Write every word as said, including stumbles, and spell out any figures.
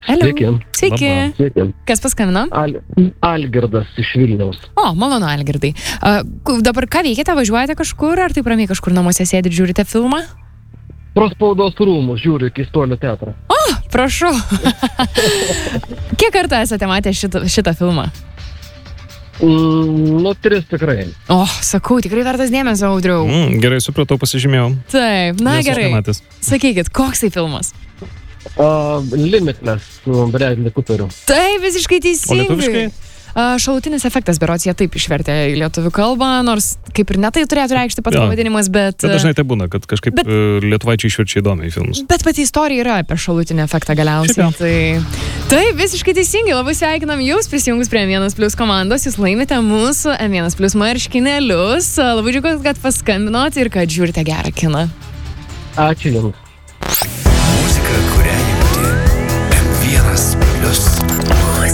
Hello. Sveiki. Sveiki. Labą. Sveiki. Kas paskambino? Al, Algirdas iš Vilniaus. O, malonu, Algirdai. Uh, dabar ką veikiate, važiuojate kažkur, ar taip ramiai kažkur namuose sėdit, žiūrite filmą? Pro spaudos rūmus žiūriu iki Keistuolių teatrą. O, prašau. Kiek kartų esate matę šitą, šitą filmą? Mm, nu, tris tikrai. O, sakau, tikrai vertas dėmesio, Audriau. Mm, gerai, supratau, pasižymėjau. Taip, na Nesu gerai. nematęs. Sakykit, koks tai filmas? Uh, Limitless su Bradley Cooperiu. Tai visiškai O teisingai. lietuviškai? Uh, šalutinis efektas, berods jie taip išvertė į lietuvių kalbą, nors kaip ir netai turėtų reikšti pats Jo. pavadinimas, bet... Tai dažnai tai būna, kad kažkaip Bet- bet... lietuvaičiai išverčia įdomiai filmus. Bet pati istorija yra apie šalutinį efektą galiausiai. Šiaip Tai, tai visiškai teisingai, labai sveikinam jūs prisijungus prie M vienas Plus komandos, jūs laimite mūsų M vienas Plus marškinėlius. Labai džiugu, kad paskambinot ir kad žiūrite gerą kiną. Ačiū Jums.